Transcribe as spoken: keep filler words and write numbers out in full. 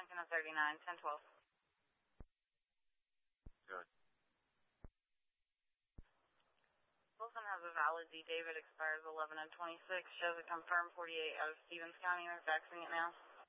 Lincoln on thirty-nine, ten twelve. Good. Wilson has a valid D. David, expires eleven and twenty-six, shows a confirmed forty-eight out of Stevens County. They're faxing it now.